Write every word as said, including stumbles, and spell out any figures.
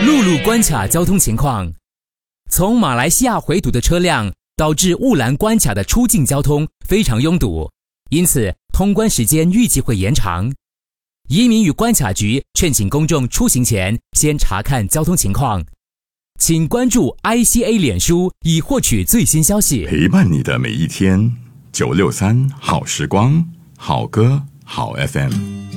陆路关卡交通情况：从马来西亚回堵的车辆导致雾兰关卡的出境交通非常拥堵，因此通关时间预计会延长。移民与关卡局劝请公众出行前先查看交通情况。请关注 I C A 脸书以获取最新消息。 陪伴你的每一天，九六三好时光，好歌好 F M。